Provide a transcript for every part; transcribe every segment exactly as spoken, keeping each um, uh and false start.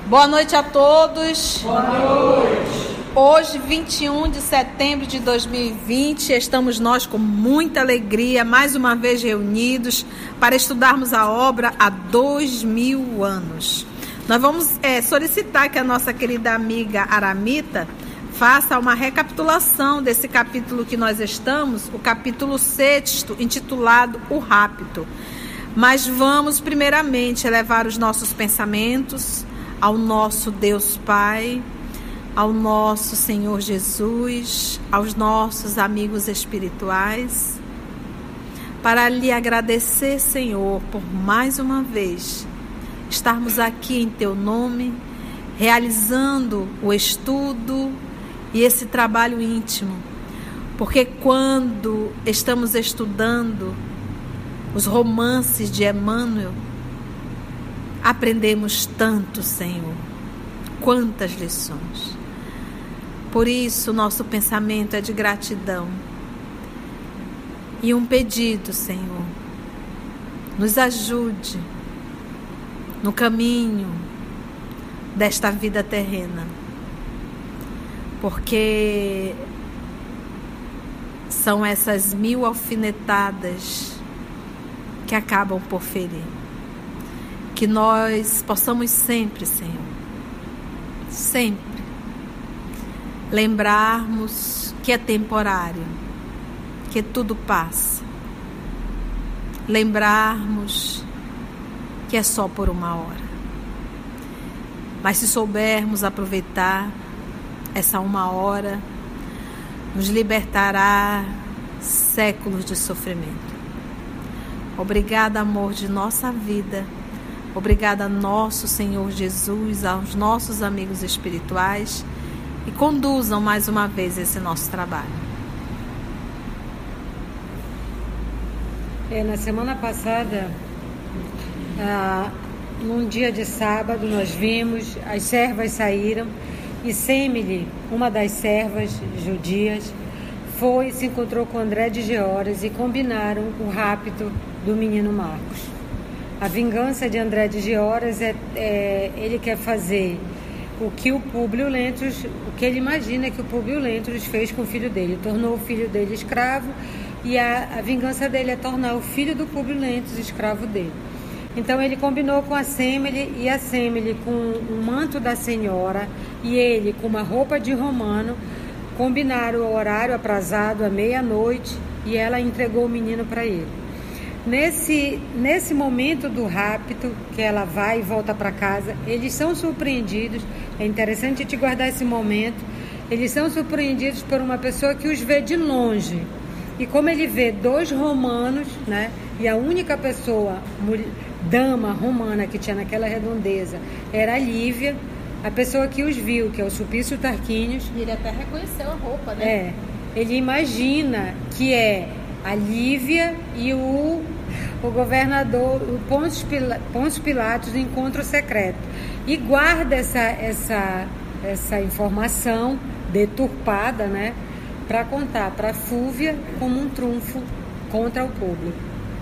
Boa noite a todos. Boa noite. Hoje, vinte e um de setembro de dois mil e vinte, estamos nós com muita alegria, mais uma vez reunidos para estudarmos a obra há dois mil anos. Nós vamos é, solicitar que a nossa querida amiga Aramita faça uma recapitulação desse capítulo que nós estamos, o capítulo sexto, intitulado O Rapto. Mas vamos primeiramente elevar os nossos pensamentos ao nosso Deus Pai, ao nosso Senhor Jesus, aos nossos amigos espirituais, para lhe agradecer, Senhor, por mais uma vez estarmos aqui em Teu nome, realizando o estudo e esse trabalho íntimo, porque quando estamos estudando os romances de Emmanuel, aprendemos tanto, Senhor, quantas lições. Por isso, nosso pensamento é de gratidão e um pedido, Senhor, nos ajude no caminho desta vida terrena, porque são essas mil alfinetadas que acabam por ferir. Que nós possamos sempre, Senhor, sempre lembrarmos que é temporário, que tudo passa. Lembrarmos que é só por uma hora. Mas se soubermos aproveitar essa uma hora, nos libertará séculos de sofrimento. Obrigada, amor de nossa vida. Obrigada a nosso Senhor Jesus, aos nossos amigos espirituais, e conduzam mais uma vez esse nosso trabalho. É, na semana passada, ah, num dia de sábado, nós vimos, as servas saíram e Semele, uma das servas judias, foi e se encontrou com André de Georas e combinaram o rapto do menino Marcos. A vingança de André de Georas é, é ele quer fazer o que o Públio Lentulus, o que ele imagina que o Públio Lentulus fez com o filho dele, tornou o filho dele escravo, e a, a vingança dele é tornar o filho do Públio Lentulus escravo dele. Então ele combinou com a Semele, e a Semele com o manto da senhora e ele com uma roupa de romano, combinaram o horário aprazado à meia-noite, e ela entregou o menino para ele. Nesse, nesse momento do rapto, que ela vai e volta para casa, eles são surpreendidos. É interessante te guardar esse momento. Eles são surpreendidos por uma pessoa que os vê de longe. E como ele vê dois romanos, né, e a única pessoa, mulher, dama romana que tinha naquela redondeza era a Lívia, a pessoa que os viu, que é o Sulpício Tarquínios. E ele até reconheceu a roupa, né? É, ele imagina que é a Lívia e o, o governador, o Pôncio Pilatos, Pôncio Pilatos, no encontro secreto. E guarda essa, essa, essa informação deturpada, né, para contar para Fúvia como um trunfo contra o público.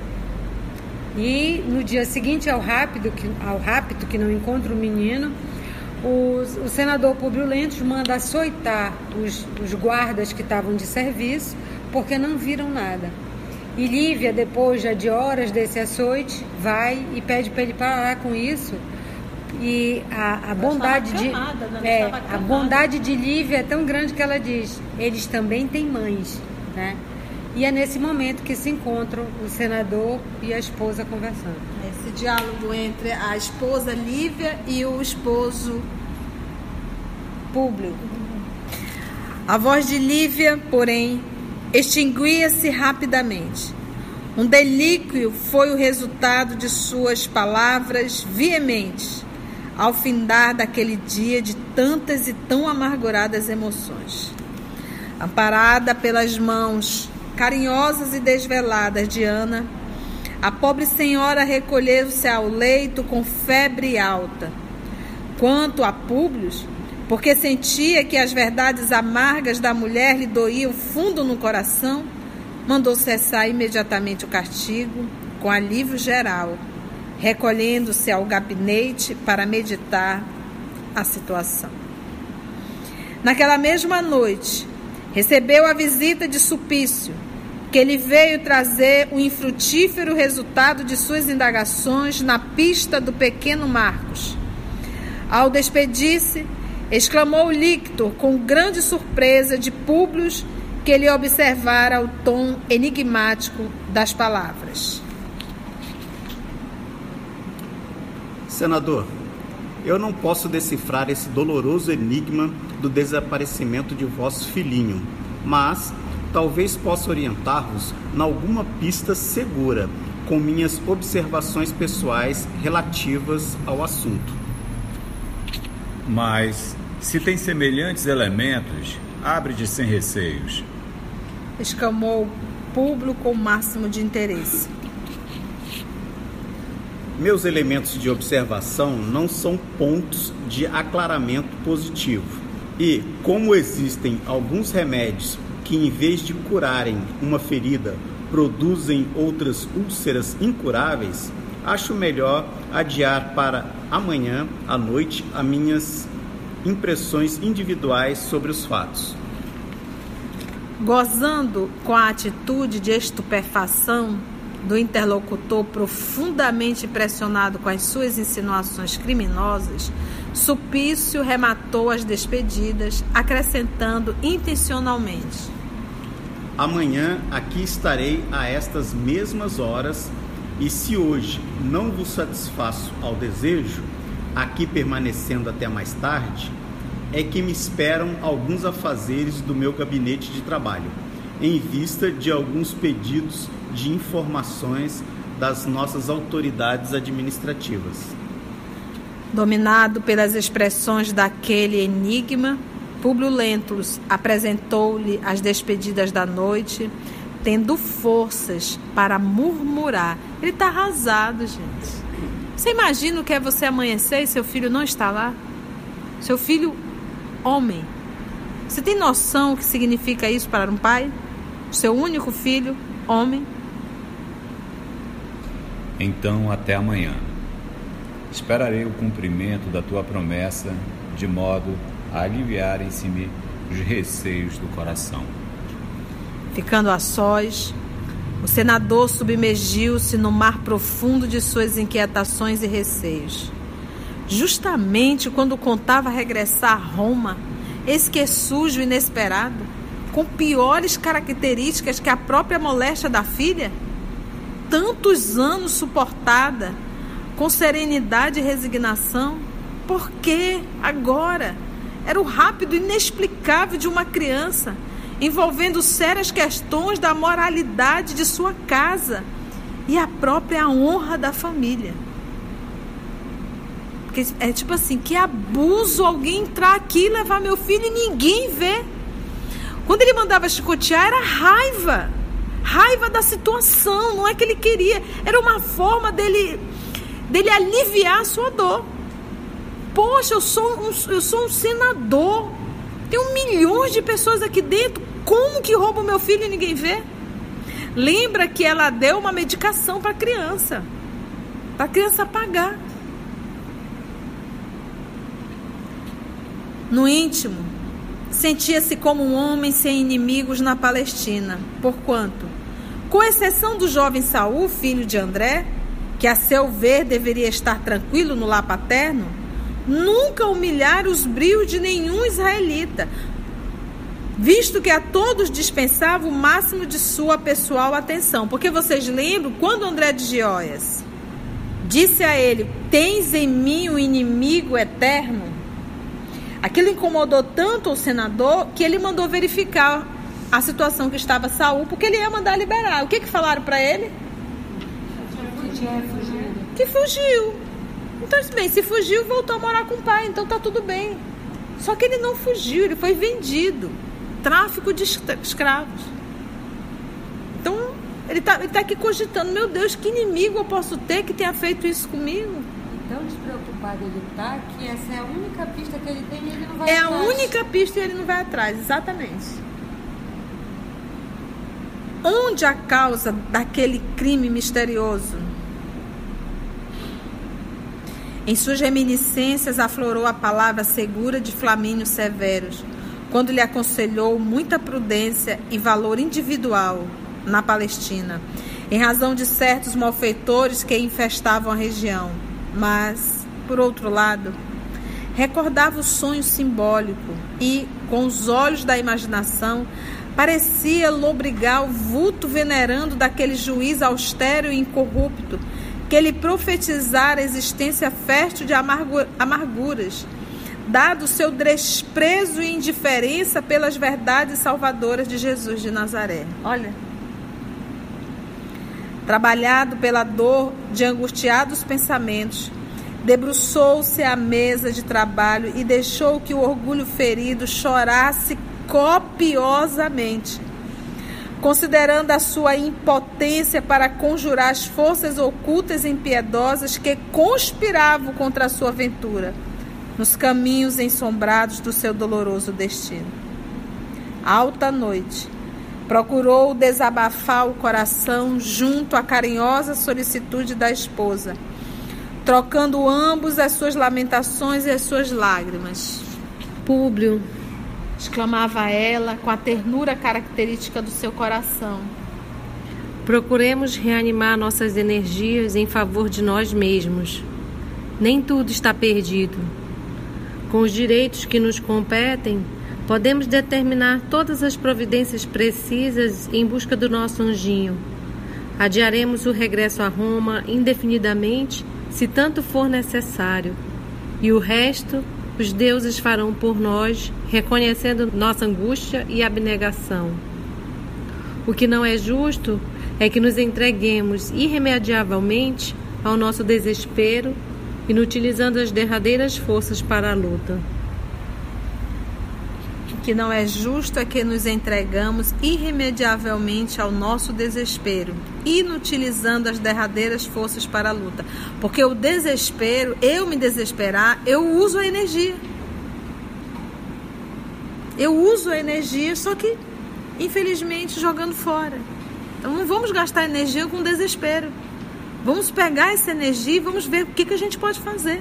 E no dia seguinte ao rapto, que, ao rapto, que não encontra o menino, os, o senador Públio Lentulus manda açoitar os, os guardas que estavam de serviço, porque não viram nada. E Lívia, depois já de horas desse açoite, vai e pede para ele parar com isso. E a, a bondade de acamada, né? é, a bondade de Lívia é tão grande que ela diz: eles também têm mães, né? E é nesse momento que se encontram o senador e a esposa conversando. Esse diálogo entre a esposa Lívia e o esposo Públio. A voz de Lívia, porém, extinguia-se rapidamente. Um delíquio foi o resultado de suas palavras veementes, ao findar daquele dia de tantas e tão amarguradas emoções. Amparada pelas mãos carinhosas e desveladas de Ana, a pobre senhora recolheu-se ao leito com febre alta. Quanto a Públio, porque sentia que as verdades amargas da mulher lhe doíam fundo no coração, mandou cessar imediatamente o castigo, com alívio geral, recolhendo-se ao gabinete para meditar a situação. Naquela mesma noite, recebeu a visita de Sulpício, que ele veio trazer o infrutífero resultado de suas indagações na pista do pequeno Marcos. Ao despedir-se, exclamou Lictor com grande surpresa de Públio, que ele observara o tom enigmático das palavras. Senador, eu não posso decifrar esse doloroso enigma do desaparecimento de vosso filhinho, mas talvez possa orientar-vos em alguma pista segura com minhas observações pessoais relativas ao assunto. Mas, se tem semelhantes elementos, abre-te sem receios. Exclamou Públio com o máximo de interesse. Meus elementos de observação não são pontos de aclaramento positivo. E, como existem alguns remédios que, em vez de curarem uma ferida, produzem outras úlceras incuráveis, acho melhor adiar para amanhã à noite as minhas impressões individuais sobre os fatos. Gozando com a atitude de estupefação do interlocutor profundamente impressionado com as suas insinuações criminosas, Sulpício rematou as despedidas, acrescentando intencionalmente: amanhã aqui estarei a estas mesmas horas, e se hoje não vos satisfaço ao desejo, aqui permanecendo até mais tarde, é que me esperam alguns afazeres do meu gabinete de trabalho, em vista de alguns pedidos de informações das nossas autoridades administrativas. Dominado pelas expressões daquele enigma, Públio Lentulus apresentou-lhe as despedidas da noite, tendo forças para murmurar. Ele está arrasado, gente. Você imagina o que é você amanhecer e seu filho não está lá? Seu filho, homem. Você tem noção o que significa isso para um pai? Seu único filho, homem. Então, até amanhã. Esperarei o cumprimento da tua promessa, de modo a aliviarem-se-me os receios do coração. Ficando a sós, o senador submergiu-se no mar profundo de suas inquietações e receios. Justamente quando contava regressar a Roma, eis que surge o inesperado, com piores características que a própria moléstia da filha, tantos anos suportada, com serenidade e resignação, por que agora? Era o rápido e inexplicável de uma criança, envolvendo sérias questões da moralidade de sua casa e a própria honra da família. Porque é tipo assim, que abuso alguém entrar aqui e levar meu filho e ninguém vê. Quando ele mandava chicotear, era raiva. Raiva da situação, não é que ele queria. Era uma forma dele, dele aliviar a sua dor. Poxa, eu sou um, eu sou um senador. Tem milhões de pessoas aqui dentro. Como que rouba o meu filho e ninguém vê? Lembra que ela deu uma medicação para a criança. Para a criança pagar. No íntimo, sentia-se como um homem sem inimigos na Palestina, porquanto, com exceção do jovem Saul, filho de André, que a seu ver deveria estar tranquilo no lar paterno, nunca humilhara os brios de nenhum israelita, visto que a todos dispensava o máximo de sua pessoal atenção. Porque vocês lembram quando André de Gióias disse a ele: tens em mim um inimigo eterno? Aquilo incomodou tanto o senador que ele mandou verificar a situação que estava Saul, porque ele ia mandar liberar. O que que falaram para ele? Que fugiu. Então, bem, se fugiu, voltou a morar com o pai, então tá tudo bem. Só que ele não fugiu, ele foi vendido. Tráfico de escravos. Então, ele tá, ele tá aqui cogitando: meu Deus, que inimigo eu posso ter que tenha feito isso comigo? Tão despreocupado ele tá, que essa é a única pista que ele tem e ele não vai é atrás. É a única pista e ele não vai atrás, exatamente. Onde a causa daquele crime misterioso? Em suas reminiscências aflorou a palavra segura de Flamínio Severus, quando lhe aconselhou muita prudência e valor individual na Palestina, em razão de certos malfeitores que infestavam a região. Mas, por outro lado, recordava o sonho simbólico e, com os olhos da imaginação, parecia lobrigar o vulto venerando daquele juiz austero e incorrupto que lhe profetizara a existência fértil de amarguras, dado o seu desprezo e indiferença pelas verdades salvadoras de Jesus de Nazaré. Olha, trabalhado pela dor de angustiados pensamentos, debruçou-se à mesa de trabalho e deixou que o orgulho ferido chorasse copiosamente, considerando a sua impotência para conjurar as forças ocultas e impiedosas que conspiravam contra a sua ventura, nos caminhos ensombrados do seu doloroso destino. Alta noite, procurou desabafar o coração junto à carinhosa solicitude da esposa, trocando ambos as suas lamentações e as suas lágrimas. Públio, exclamava ela com a ternura característica do seu coração, procuremos reanimar nossas energias em favor de nós mesmos. Nem tudo está perdido. Com os direitos que nos competem, podemos determinar todas as providências precisas em busca do nosso anjinho. Adiaremos o regresso a Roma indefinidamente, se tanto for necessário. E o resto, os deuses farão por nós, reconhecendo nossa angústia e abnegação. O que não é justo é que nos entreguemos irremediavelmente ao nosso desespero, inutilizando as derradeiras forças para a luta. O que não é justo é que nos entregamos irremediavelmente ao nosso desespero, inutilizando as derradeiras forças para a luta. Porque o desespero, eu me desesperar, eu uso a energia. Eu uso a energia, só que, infelizmente, jogando fora. Então não vamos gastar energia com desespero. Vamos pegar essa energia e vamos ver o que, que a gente pode fazer.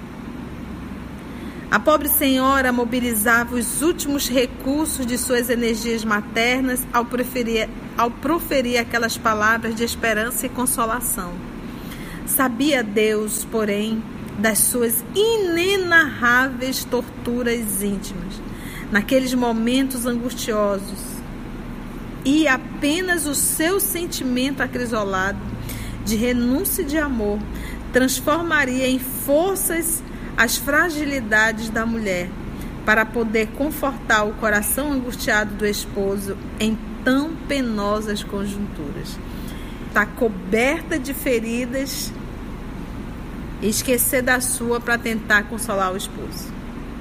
A pobre senhora mobilizava os últimos recursos de suas energias maternas ao proferir, ao proferir aquelas palavras de esperança e consolação. Sabia Deus, porém, das suas inenarráveis torturas íntimas, naqueles momentos angustiosos, e apenas o seu sentimento acrisolado de renúncia e de amor transformaria em forças as fragilidades da mulher para poder confortar o coração angustiado do esposo em tão penosas conjunturas. Está coberta de feridas e esquecer da sua para tentar consolar o esposo.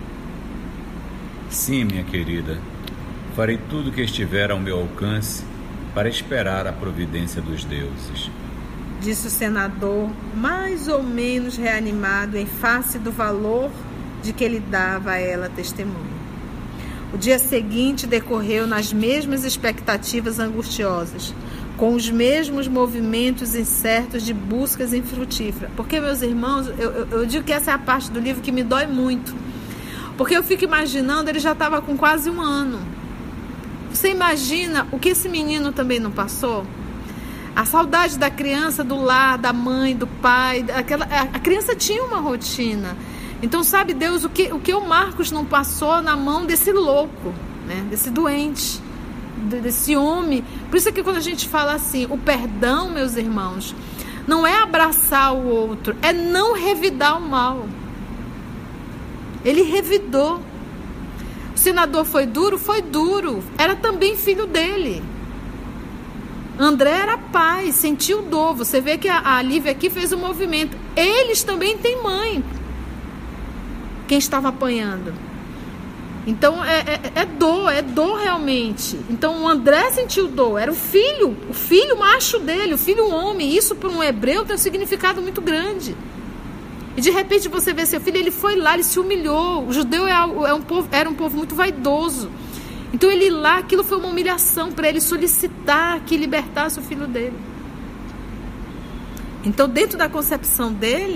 Sim, minha querida, farei tudo o que estiver ao meu alcance para esperar a providência dos deuses, disse o senador, mais ou menos reanimado em face do valor de que ele dava a ela testemunho. O dia seguinte decorreu nas mesmas expectativas angustiosas, com os mesmos movimentos incertos de buscas infrutíferas. Porque, meus irmãos, eu, eu, eu digo que essa é a parte do livro que me dói muito. Porque eu fico imaginando, ele já estava com quase um ano. Você imagina o que esse menino também não passou? A saudade da criança, do lar, da mãe, do pai. Aquela, a criança tinha uma rotina. Então, sabe Deus, o que o, que o Marcos não passou na mão desse louco, né? Desse doente, desse homem. Por isso é que quando a gente fala assim, o perdão, meus irmãos, não é abraçar o outro, é não revidar o mal. Ele revidou. O senador foi duro? Foi duro. Era também filho dele. André era pai, sentiu dor. Você vê que a, a Lívia aqui fez um movimento. Eles também têm mãe. Quem estava apanhando. Então é, é, é dor, é dor realmente. Então o André sentiu dor. Era o filho, o filho macho dele, o filho homem. Isso para um hebreu tem um significado muito grande. E de repente você vê seu filho, ele foi lá, ele se humilhou. O judeu é, é um povo, era um povo muito vaidoso. Então ele ir lá, aquilo foi uma humilhação para ele solicitar que libertasse o filho dele. Então dentro da concepção dele,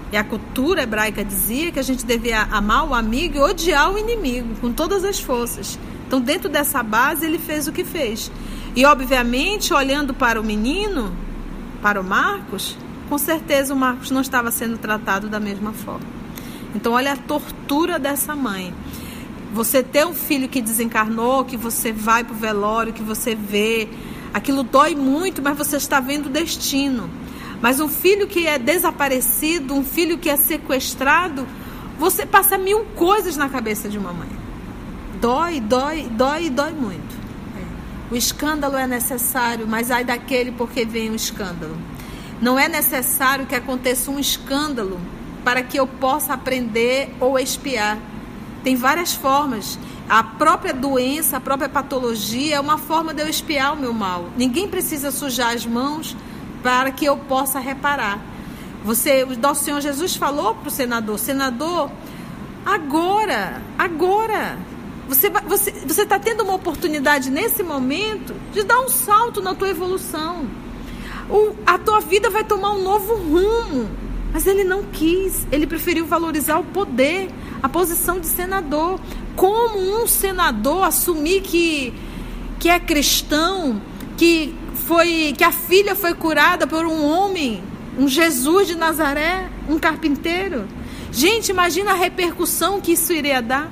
E a cultura hebraica dizia que a gente devia amar o amigo e odiar o inimigo, com todas as forças. Então, dentro dessa base, ele fez o que fez. E, obviamente, olhando para o menino, para o Marcos, com certeza o Marcos não estava sendo tratado da mesma forma. Então, olha a tortura dessa mãe. Você ter um filho que desencarnou, que você vai para o velório, que você vê, aquilo dói muito, mas você está vendo o destino. Mas um filho que é desaparecido, um filho que é sequestrado, você passa mil coisas na cabeça de uma mãe. Dói, dói, dói e dói muito. O escândalo é necessário, mas ai daquele porque vem um escândalo. Não é necessário que aconteça um escândalo para que eu possa aprender ou expiar. Tem várias formas. A própria doença, a própria patologia é uma forma de eu expiar o meu mal. Ninguém precisa sujar as mãos para que eu possa reparar. Você, o nosso Senhor Jesus falou para o senador, senador, agora, agora, você está você, você tá tendo uma oportunidade nesse momento de dar um salto na tua evolução. O, a tua vida vai tomar um novo rumo. Mas ele não quis, ele preferiu valorizar o poder, a posição de senador. Como um senador assumir que, que é cristão, que, foi, que a filha foi curada por um homem, um Jesus de Nazaré, um carpinteiro? Gente, imagina a repercussão que isso iria dar.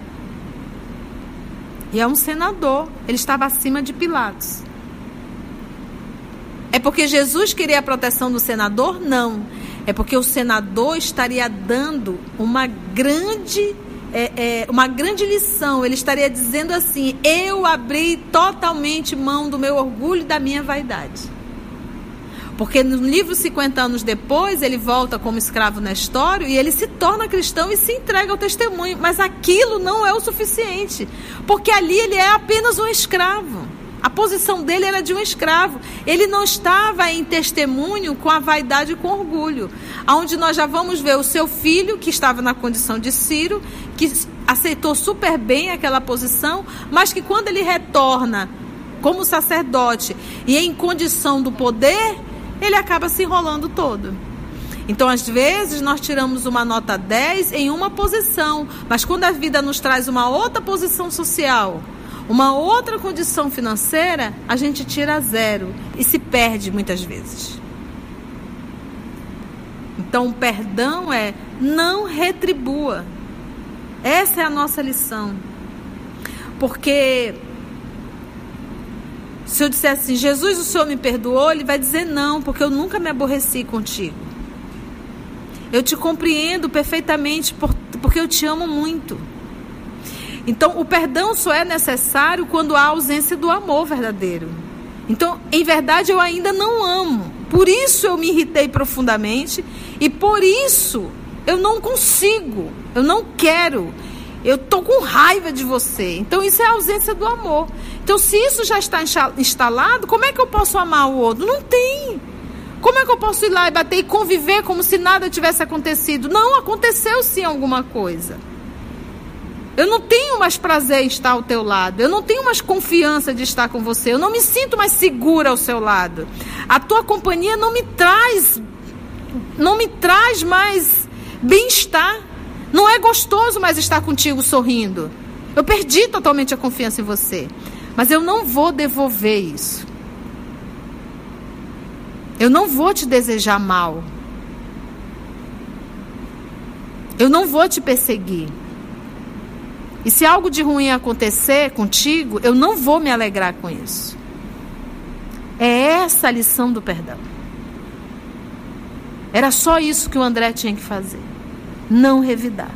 E é um senador, ele estava acima de Pilatos. É porque Jesus queria a proteção do senador? Não. É porque o senador estaria dando uma grande, é, é, uma grande lição. Ele estaria dizendo assim: eu abri totalmente mão do meu orgulho e da minha vaidade. Porque no livro cinquenta anos depois, ele volta como escravo Nestório e ele se torna cristão e se entrega ao testemunho. Mas aquilo não é o suficiente, porque ali ele é apenas um escravo. A posição dele era de um escravo. Ele não estava em testemunho com a vaidade e com orgulho. Onde nós já vamos ver o seu filho, que estava na condição de Ciro, que aceitou super bem aquela posição, mas que quando ele retorna como sacerdote e em condição do poder, ele acaba se enrolando todo. Então, às vezes, nós tiramos uma nota dez em uma posição, mas quando a vida nos traz uma outra posição social, uma outra condição financeira, a gente tira zero e se perde muitas vezes. Então, o perdão é não retribua. Essa é a nossa lição. Porque se eu disser assim, Jesus, o Senhor me perdoou, ele vai dizer não, porque eu nunca me aborreci contigo. Eu te compreendo perfeitamente porque eu te amo muito. Então, o perdão só é necessário quando há ausência do amor verdadeiro. Então, em verdade, eu ainda não amo. Por isso eu me irritei profundamente e por isso eu não consigo, eu não quero, eu estou com raiva de você. Então, isso é a ausência do amor. Então, se isso já está instalado, como é que eu posso amar o outro? Não tem. Como é que eu posso ir lá e bater e conviver como se nada tivesse acontecido? Não, aconteceu sim alguma coisa. Eu não tenho mais prazer em estar ao teu lado. Eu não tenho mais confiança de estar com você. Eu não me sinto mais segura ao seu lado. A tua companhia não me traz, não me traz mais bem-estar. Não é gostoso mais estar contigo sorrindo. Eu perdi totalmente a confiança em você. Mas eu não vou devolver isso. Eu não vou te desejar mal. Eu não vou te perseguir. E se algo de ruim acontecer contigo, eu não vou me alegrar com isso. É essa a lição do perdão. Era só isso que o André tinha que fazer. Não revidar.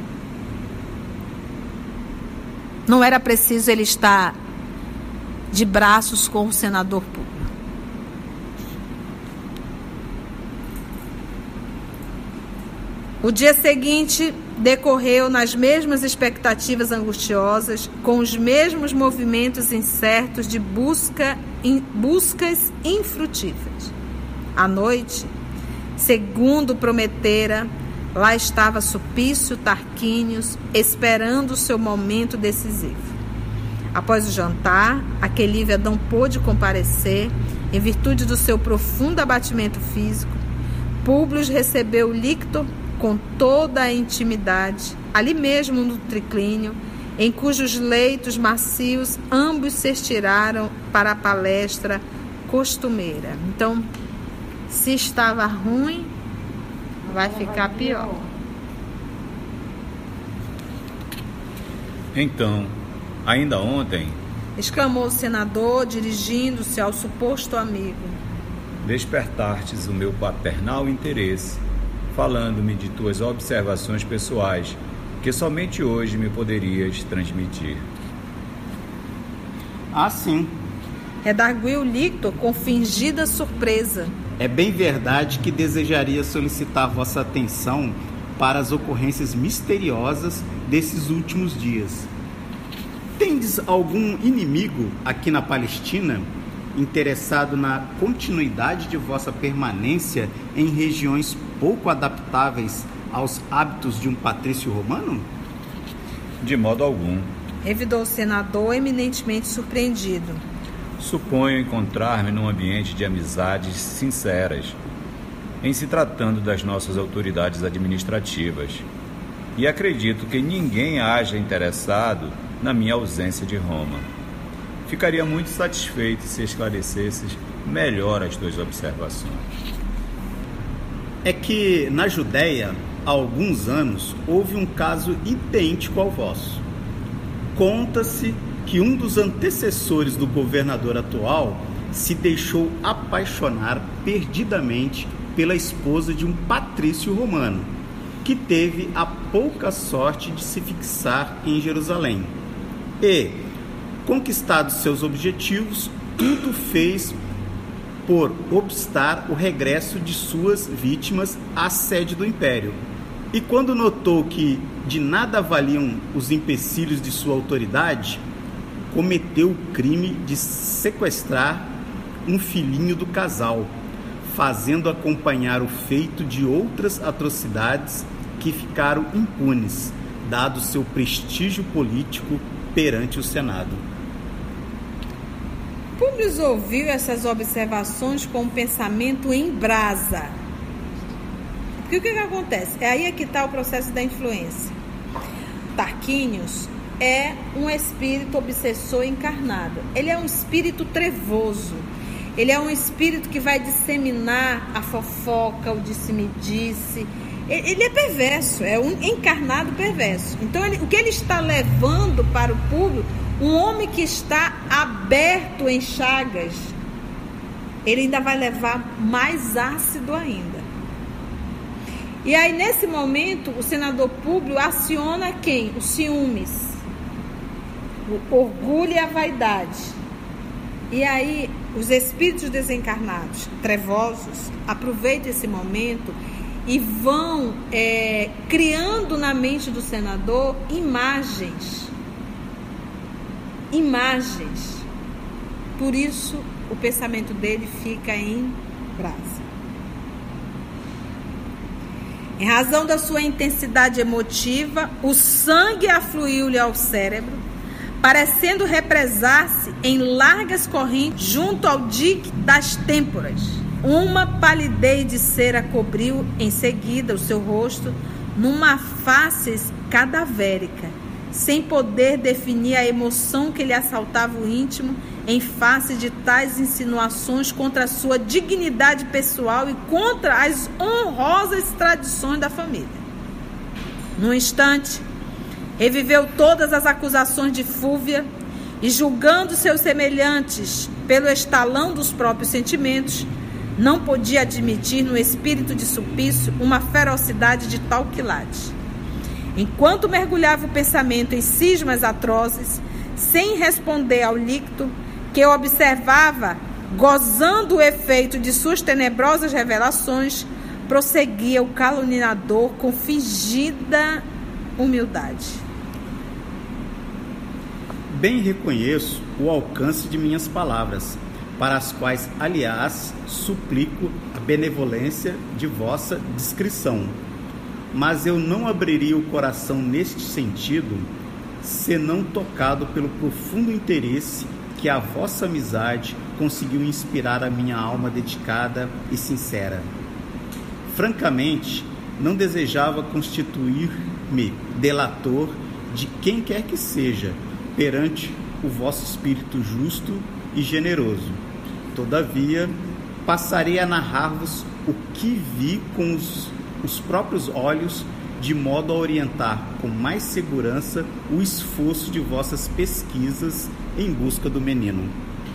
Não era preciso ele estar de braços com o senador público. O dia seguinte decorreu nas mesmas expectativas angustiosas, com os mesmos movimentos incertos de busca, in, buscas infrutíferas. À noite, segundo prometera, lá estava Sulpício Tarquínios, esperando o seu momento decisivo. Após o jantar, Aquelívia não pôde comparecer, em virtude do seu profundo abatimento físico. Públio recebeu Lictor com toda a intimidade, ali mesmo no triclínio, em cujos leitos macios ambos se estiraram para a palestra costumeira. Então, se estava ruim, vai ficar pior. Então, ainda ontem, exclamou o senador, dirigindo-se ao suposto amigo, despertastes o meu paternal interesse, falando-me de tuas observações pessoais, que somente hoje me poderias transmitir. Ah, sim. Redarguiu Lictor com fingida surpresa. É bem verdade que desejaria solicitar vossa atenção para as ocorrências misteriosas desses últimos dias. Tendes algum inimigo aqui na Palestina interessado na continuidade de vossa permanência em regiões pouco adaptáveis aos hábitos de um patrício romano? De modo algum. Revidou o senador, eminentemente surpreendido. Suponho encontrar-me num ambiente de amizades sinceras, em se tratando das nossas autoridades administrativas, e acredito que ninguém haja interessado na minha ausência de Roma. Ficaria muito satisfeito se esclarecesses melhor as tuas observações. É que na Judéia, há alguns anos, houve um caso idêntico ao vosso. Conta-se que um dos antecessores do governador atual se deixou apaixonar perdidamente pela esposa de um patrício romano, que teve a pouca sorte de se fixar em Jerusalém. E, conquistados seus objetivos, tudo fez por obstar o regresso de suas vítimas à sede do império. E quando notou que de nada valiam os empecilhos de sua autoridade, cometeu o crime de sequestrar um filhinho do casal, fazendo acompanhar o feito de outras atrocidades que ficaram impunes, dado seu prestígio político perante o Senado. Públio ouviu essas observações com um pensamento em brasa. Porque o que, que acontece? É aí é que está o processo da influência. Tarquínios é um espírito obsessor encarnado. Ele é um espírito trevoso. Ele é um espírito que vai disseminar a fofoca, o disse-me-disse. Ele é perverso, é um encarnado perverso. Então, ele, o que ele está levando para o público, um homem que está aberto em chagas, ele ainda vai levar mais ácido ainda. E aí, nesse momento, o senador Públio aciona quem? Os ciúmes, o orgulho e a vaidade. E aí, os espíritos desencarnados, trevosos, aproveitam esse momento e vão é, criando na mente do senador imagens. Imagens. Por isso, o pensamento dele fica em brasa. Em razão da sua intensidade emotiva, o sangue afluiu-lhe ao cérebro, parecendo represar-se em largas correntes junto ao dique das têmporas. Uma palidez de cera cobriu em seguida o seu rosto numa face cadavérica, sem poder definir a emoção que lhe assaltava o íntimo em face de tais insinuações contra a sua dignidade pessoal e contra as honrosas tradições da família. Num instante, reviveu todas as acusações de Fúvia e, julgando seus semelhantes pelo estalão dos próprios sentimentos, não podia admitir no espírito de Sulpício uma ferocidade de tal quilate. Enquanto mergulhava o pensamento em cismas atrozes, sem responder ao Lictor, que o observava, gozando o efeito de suas tenebrosas revelações, prosseguia o caluniador com fingida humildade. Bem reconheço o alcance de minhas palavras, para as quais, aliás, suplico a benevolência de vossa discrição. Mas eu não abriria o coração neste sentido, senão tocado pelo profundo interesse que a vossa amizade conseguiu inspirar a minha alma dedicada e sincera. Francamente, não desejava constituir-me delator de quem quer que seja perante o vosso Espírito justo e generoso. Todavia, passarei a narrar-vos o que vi com os, os próprios olhos, de modo a orientar com mais segurança o esforço de vossas pesquisas em busca do menino.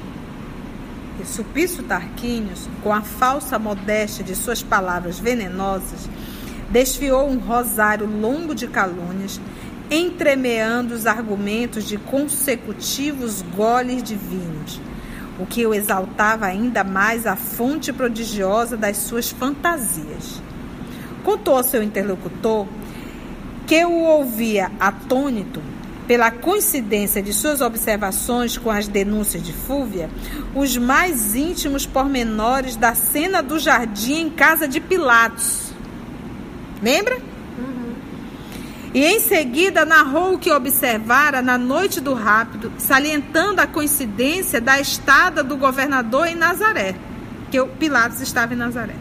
E Sulpício Tarquínios, com a falsa modéstia de suas palavras venenosas, desfiou um rosário longo de calúnias, entremeando os argumentos de consecutivos goles de vinhos, o que o exaltava ainda mais a fonte prodigiosa das suas fantasias. Contou ao seu interlocutor que o ouvia atônito pela coincidência de suas observações com as denúncias de Fúvia, os mais íntimos pormenores da cena do jardim em casa de Pilatos. Lembra? Uhum. E em seguida narrou o que observara na noite do rapto, salientando a coincidência da estada do governador em Nazaré, que o Pilatos estava em Nazaré.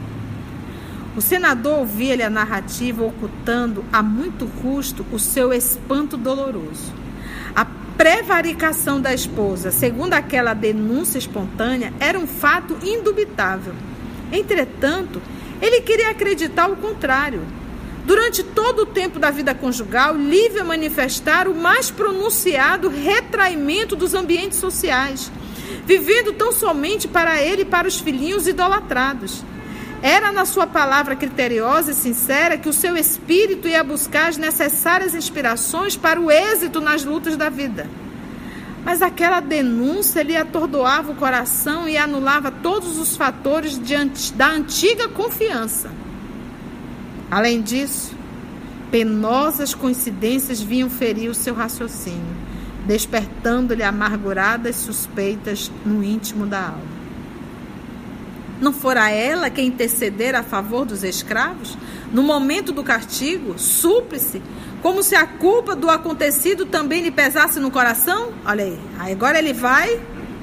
O senador ouvia-lhe a narrativa, ocultando a muito custo o seu espanto doloroso. A prevaricação da esposa, segundo aquela denúncia espontânea, era um fato indubitável. Entretanto, ele queria acreditar o contrário. Durante todo o tempo da vida conjugal, Lívia manifestara o mais pronunciado retraimento dos ambientes sociais, vivendo tão somente para ele e para os filhinhos idolatrados. Era na sua palavra criteriosa e sincera que o seu espírito ia buscar as necessárias inspirações para o êxito nas lutas da vida. Mas aquela denúncia lhe atordoava o coração e anulava todos os fatores de, da antiga confiança. Além disso, penosas coincidências vinham ferir o seu raciocínio, despertando-lhe amarguradas suspeitas no íntimo da alma. Não fora ela quem intercedera a favor dos escravos? No momento do castigo, súplice, como se a culpa do acontecido também lhe pesasse no coração? Olha aí, aí agora ele vai...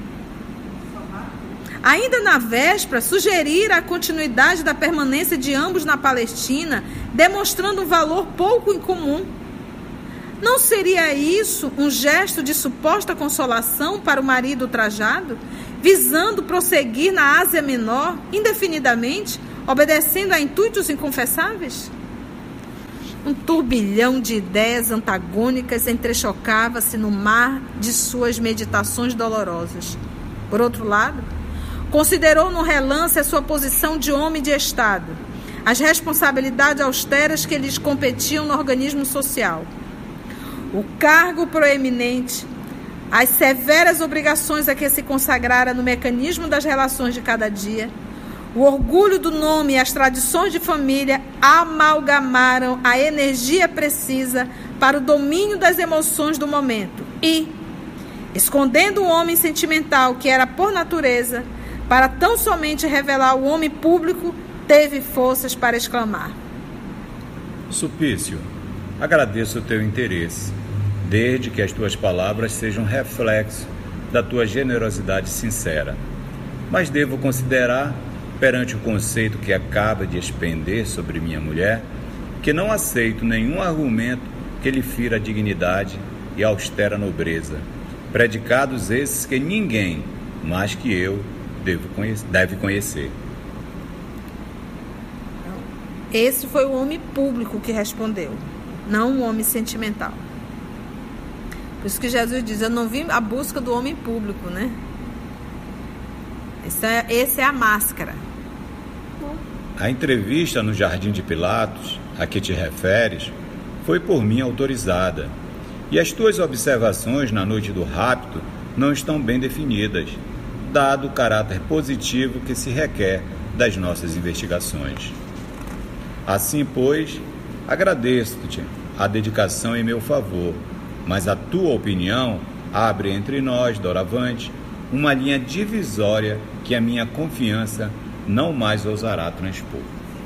Ainda na véspera, sugerir a continuidade da permanência de ambos na Palestina, demonstrando um valor pouco incomum. Não seria isso um gesto de suposta consolação para o marido ultrajado, visando prosseguir na Ásia Menor, indefinidamente, obedecendo a intuitos inconfessáveis? Um turbilhão de ideias antagônicas entrechocava-se no mar de suas meditações dolorosas. Por outro lado, considerou no relance a sua posição de homem de Estado, as responsabilidades austeras que lhes competiam no organismo social, o cargo proeminente, as severas obrigações a que se consagrara no mecanismo das relações de cada dia, o orgulho do nome e as tradições de família amalgamaram a energia precisa para o domínio das emoções do momento e, escondendo o homem sentimental que era por natureza, para tão somente revelar o homem público, teve forças para exclamar: Sulpício, agradeço o teu interesse, desde que as tuas palavras sejam reflexo da tua generosidade sincera. Mas devo considerar, perante o conceito que acaba de expender sobre minha mulher, que não aceito nenhum argumento que lhe fira a dignidade e a austera nobreza, predicados esses que ninguém, mais que eu, devo conhecer, deve conhecer. Esse foi o homem público que respondeu, não o homem sentimental. Por isso que Jesus diz, eu não vim à busca do homem público, né? Esse é, esse é a máscara. A entrevista no Jardim de Pilatos, a que te referes, foi por mim autorizada. E as tuas observações na noite do rapto não estão bem definidas, dado o caráter positivo que se requer das nossas investigações. Assim, pois, agradeço-te a dedicação em meu favor, mas a tua opinião abre entre nós, doravante, uma linha divisória que a minha confiança não mais ousará transpor.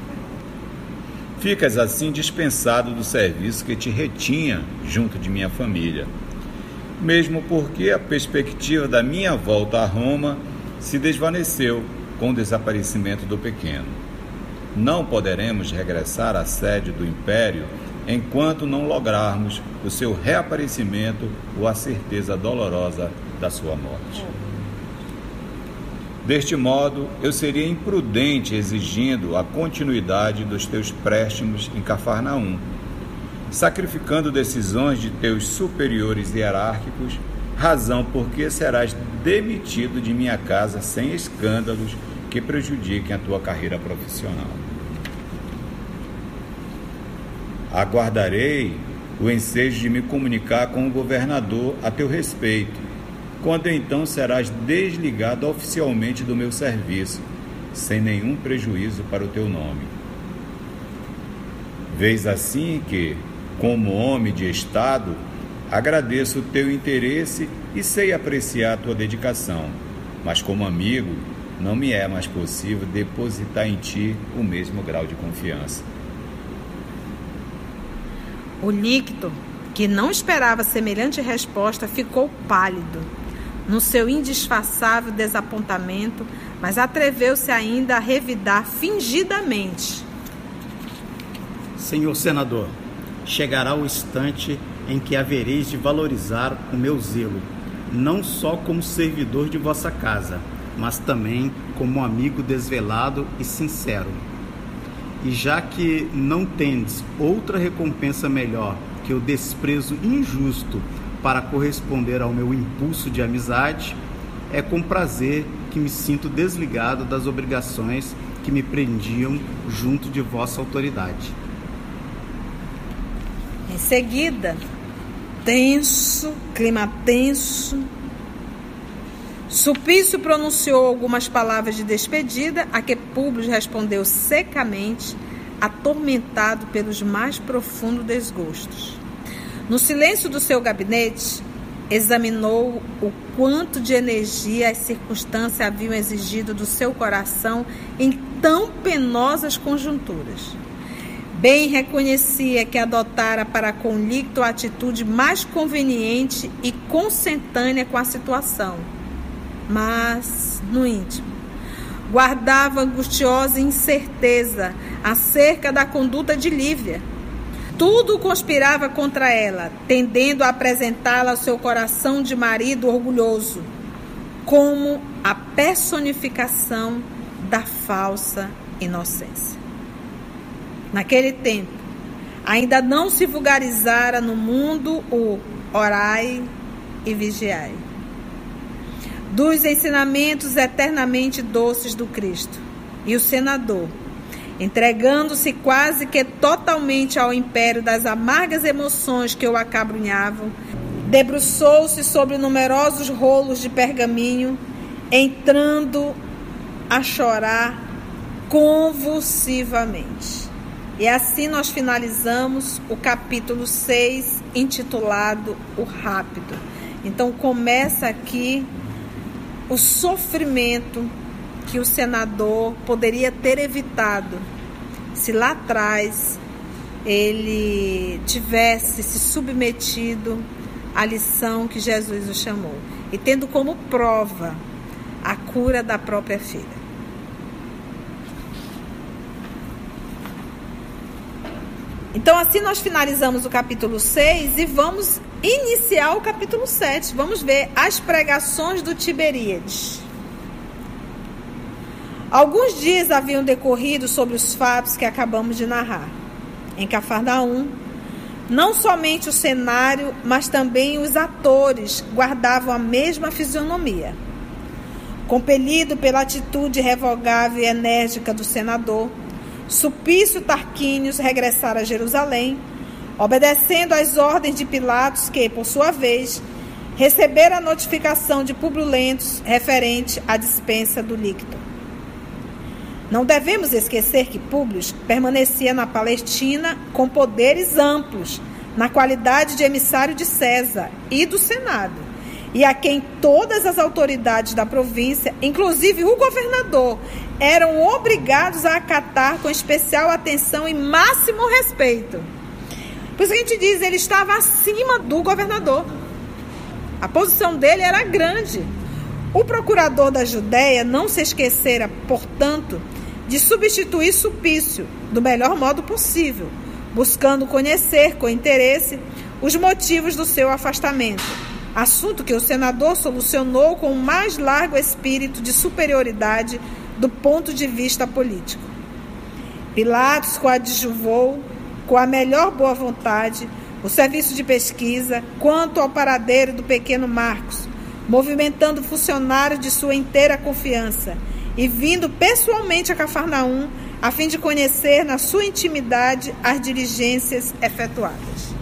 Ficas assim dispensado do serviço que te retinha junto de minha família, mesmo porque a perspectiva da minha volta a Roma se desvaneceu com o desaparecimento do pequeno. não poderemos regressar à sede do Império enquanto não lograrmos o seu reaparecimento ou a certeza dolorosa da sua morte. Deste modo, eu seria imprudente exigindo a continuidade dos teus préstimos em Cafarnaum, sacrificando decisões de teus superiores hierárquicos, razão porque serás demitido de minha casa sem escândalos que prejudiquem a tua carreira profissional. Aguardarei o ensejo de me comunicar com o governador a teu respeito, quando então serás desligado oficialmente do meu serviço, sem nenhum prejuízo para o teu nome. Vês assim que, como homem de Estado, agradeço o teu interesse e sei apreciar a tua dedicação, mas como amigo, não me é mais possível depositar em ti o mesmo grau de confiança. O Licto, que não esperava semelhante resposta, ficou pálido no seu indisfarçável desapontamento, mas atreveu-se ainda a revidar fingidamente: Senhor senador, chegará o instante em que havereis de valorizar o meu zelo, não só como servidor de vossa casa, mas também como amigo desvelado e sincero. E já que não tendes outra recompensa melhor que o desprezo injusto para corresponder ao meu impulso de amizade, é com prazer que me sinto desligado das obrigações que me prendiam junto de vossa autoridade. Em seguida, tenso, clima tenso, Sulpício pronunciou algumas palavras de despedida, a que Públio respondeu secamente, atormentado pelos mais profundos desgostos. No silêncio do seu gabinete, examinou o quanto de energia as circunstâncias haviam exigido do seu coração em tão penosas conjunturas. Bem reconhecia que adotara para com Licto a atitude mais conveniente e consentânea com a situação, mas, no íntimo, guardava angustiosa incerteza acerca da conduta de Lívia. Tudo conspirava contra ela, tendendo a apresentá-la ao seu coração de marido orgulhoso, como a personificação da falsa inocência. Naquele tempo, ainda não se vulgarizara no mundo o orai e vigiai, dos ensinamentos eternamente doces do Cristo. E o senador, entregando-se quase que totalmente ao império das amargas emoções que o acabrunhavam, debruçou-se sobre numerosos rolos de pergaminho, entrando a chorar convulsivamente. E assim nós finalizamos o capítulo seis, intitulado O Rápido. Então começa aqui o sofrimento que o senador poderia ter evitado se lá atrás ele tivesse se submetido à lição que Jesus o chamou, e tendo como prova a cura da própria filha. Então assim nós finalizamos o capítulo seis e vamos iniciar o capítulo sete. Vamos ver as pregações do Tiberíades. Alguns dias haviam decorrido sobre os fatos que acabamos de narrar. Em Cafarnaum, não somente o cenário, mas também os atores guardavam a mesma fisionomia. Compelido pela atitude revogável e enérgica do senador, Sulpício Tarquínios regressara a Jerusalém, obedecendo às ordens de Pilatos, que, por sua vez, recebera a notificação de Públio Lentulus referente à dispensa do Licto. Não devemos esquecer que Públio permanecia na Palestina com poderes amplos, na qualidade de emissário de César e do Senado, e a quem todas as autoridades da província, inclusive o governador, eram obrigados a acatar com especial atenção e máximo respeito. Por isso que a gente diz, ele estava acima do governador. A posição dele era grande. O procurador da Judéia não se esquecera, portanto, de substituir Sulpício do melhor modo possível, buscando conhecer com interesse os motivos do seu afastamento, assunto que o senador solucionou com o mais largo espírito de superioridade do ponto de vista político. Pilatos coadjuvou, com a melhor boa vontade, o serviço de pesquisa quanto ao paradeiro do pequeno Marcos, movimentando funcionários de sua inteira confiança e vindo pessoalmente a Cafarnaum a fim de conhecer na sua intimidade as diligências efetuadas.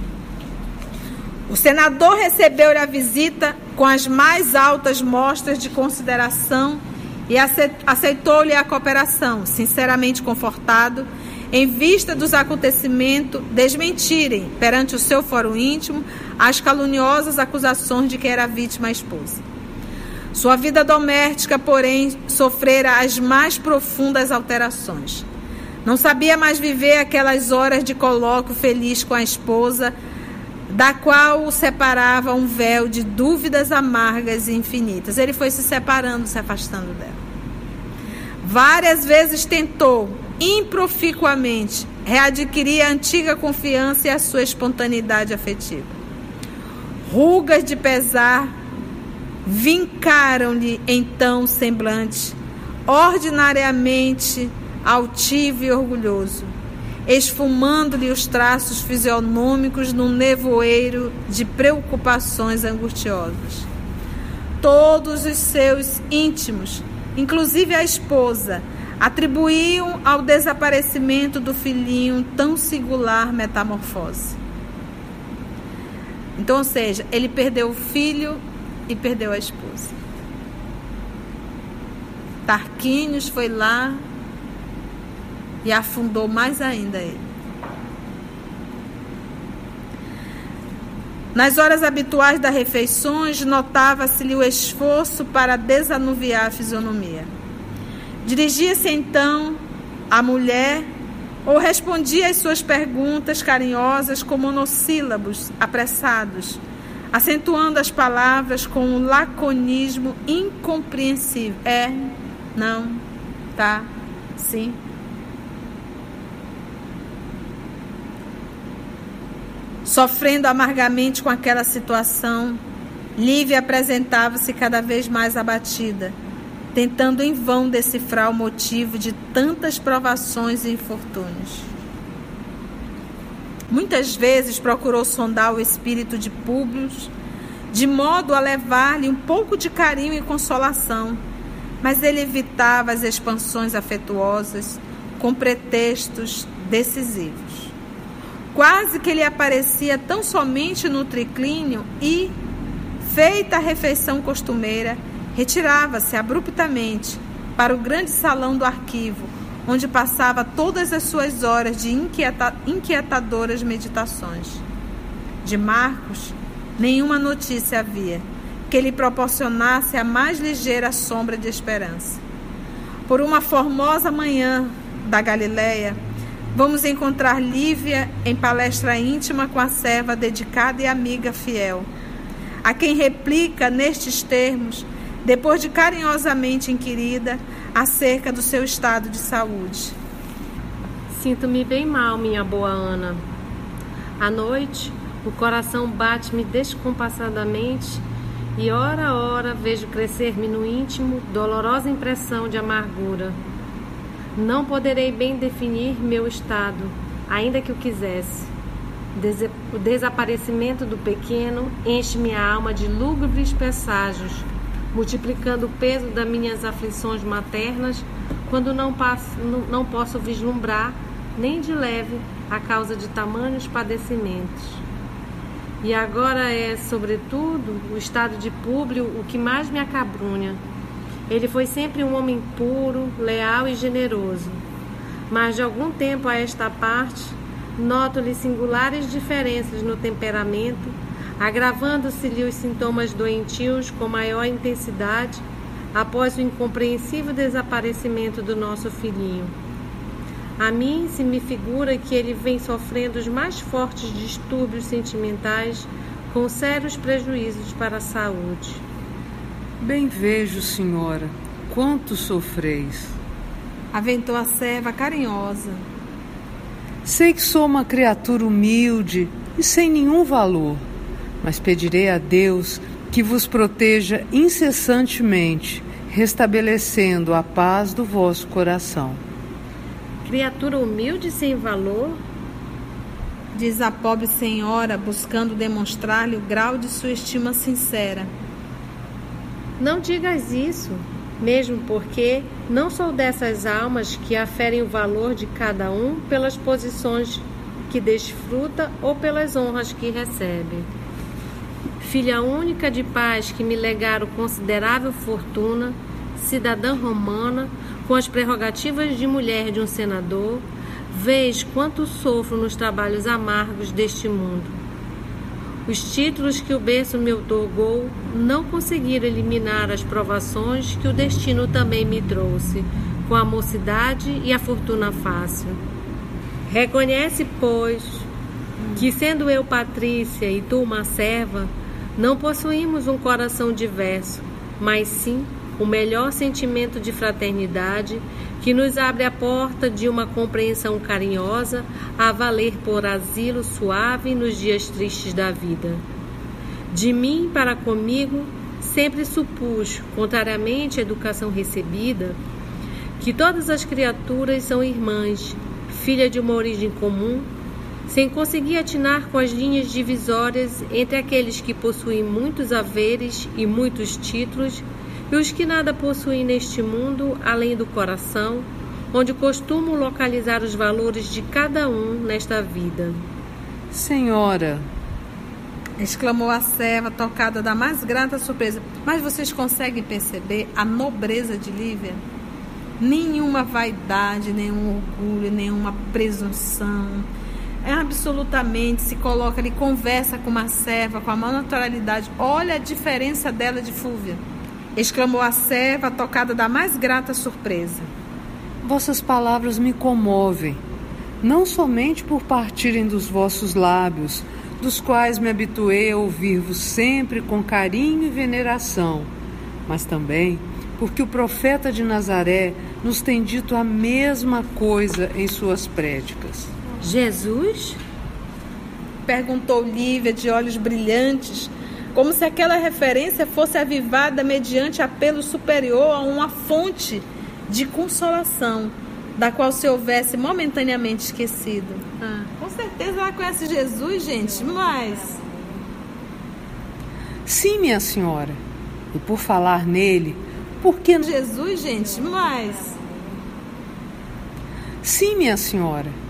O senador recebeu-lhe a visita com as mais altas mostras de consideração e aceitou-lhe a cooperação, sinceramente confortado, em vista dos acontecimentos desmentirem, perante o seu fórum íntimo, as caluniosas acusações de que era vítima a esposa. Sua vida doméstica, porém, sofrera as mais profundas alterações. Não sabia mais viver aquelas horas de colóquio feliz com a esposa, da qual o separava um véu de dúvidas amargas e infinitas. Ele foi se separando, se afastando dela. Várias vezes tentou, improficuamente, readquirir a antiga confiança e a sua espontaneidade afetiva. Rugas de pesar vincaram-lhe então o semblante, ordinariamente altivo e orgulhoso, esfumando-lhe os traços fisionômicos num nevoeiro de preocupações angustiosas. Todos os seus íntimos, inclusive a esposa, atribuíam ao desaparecimento do filhinho tão singular metamorfose. Então, ou seja, ele perdeu o filho e perdeu a esposa. Tarquínios foi lá e afundou mais ainda ele. Nas horas habituais das refeições, notava-se-lhe o esforço para desanuviar a fisionomia. Dirigia-se então à mulher ou respondia às suas perguntas carinhosas com monossílabos apressados, acentuando as palavras com um laconismo incompreensível. É, não, tá, sim. Sofrendo amargamente com aquela situação, Lívia apresentava-se cada vez mais abatida, tentando em vão decifrar o motivo de tantas provações e infortúnios. Muitas vezes procurou sondar o espírito de Públio, de modo a levar-lhe um pouco de carinho e consolação, mas ele evitava as expansões afetuosas com pretextos decisivos. Quase que ele aparecia tão somente no triclínio e, feita a refeição costumeira, retirava-se abruptamente para o grande salão do arquivo, onde passava todas as suas horas de inquieta- inquietadoras meditações. De Marcos, nenhuma notícia havia que lhe proporcionasse a mais ligeira sombra de esperança. Por uma formosa manhã da Galileia, vamos encontrar Lívia em palestra íntima com a serva dedicada e amiga fiel, a quem replica nestes termos, depois de carinhosamente inquirida acerca do seu estado de saúde. Sinto-me bem mal, minha boa Ana. À noite, o coração bate-me descompassadamente e, ora a ora, vejo crescer-me no íntimo dolorosa impressão de amargura. Não poderei bem definir meu estado, ainda que o quisesse. O desaparecimento do pequeno enche minha alma de lúgubres presságios, multiplicando o peso das minhas aflições maternas, quando não, passo, não, não posso vislumbrar, nem de leve, a causa de tamanhos padecimentos. E agora é, sobretudo, o estado de Públio o que mais me acabrunha. Ele foi sempre um homem puro, leal e generoso. Mas de algum tempo a esta parte, noto-lhe singulares diferenças no temperamento, agravando-se-lhe os sintomas doentios com maior intensidade após o incompreensível desaparecimento do nosso filhinho. A mim se me figura que ele vem sofrendo os mais fortes distúrbios sentimentais com sérios prejuízos para a saúde. Bem vejo, senhora, quanto sofreis. Aventou a serva carinhosa. Sei que sou uma criatura humilde e sem nenhum valor, mas pedirei a Deus que vos proteja incessantemente, restabelecendo a paz do vosso coração. Criatura humilde e sem valor? Diz a pobre senhora, buscando demonstrar-lhe o grau de sua estima sincera. Não digas isso, mesmo porque não sou dessas almas que aferem o valor de cada um pelas posições que desfruta ou pelas honras que recebe. Filha única de pais que me legaram considerável fortuna, cidadã romana, com as prerrogativas de mulher de um senador, vês quanto sofro nos trabalhos amargos deste mundo. Os títulos que o berço me outorgou não conseguiram eliminar as provações que o destino também me trouxe, com a mocidade e a fortuna fácil. Reconhece, pois, que sendo eu Patrícia e tu uma serva, não possuímos um coração diverso, mas sim o melhor sentimento de fraternidade que nos abre a porta de uma compreensão carinhosa a valer por asilo suave nos dias tristes da vida. De mim para comigo, sempre supus, contrariamente à educação recebida, que todas as criaturas são irmãs, filha de uma origem comum, sem conseguir atinar com as linhas divisórias entre aqueles que possuem muitos haveres e muitos títulos e os que nada possuem neste mundo além do coração, onde costumo localizar os valores de cada um nesta vida. Senhora, exclamou a serva, tocada da mais grata surpresa. Mas vocês conseguem perceber a nobreza de Lívia? Nenhuma vaidade, nenhum orgulho, nenhuma presunção. É absolutamente, se coloca ali, conversa com uma serva com a maior naturalidade. Olha a diferença dela de Fúvia. Exclamou a serva, tocada da mais grata surpresa. Vossas palavras me comovem, não somente por partirem dos vossos lábios, dos quais me habituei a ouvir-vos sempre com carinho e veneração, mas também porque o profeta de Nazaré nos tem dito a mesma coisa em suas prédicas. Jesus? Perguntou Lívia, de olhos brilhantes, como se aquela referência fosse avivada mediante apelo superior a uma fonte de consolação, da qual se houvesse momentaneamente esquecido. Ah, com certeza ela conhece Jesus, gente, mas... Sim, minha senhora. E por falar nele, por que... Jesus, gente, mas... Sim, minha senhora.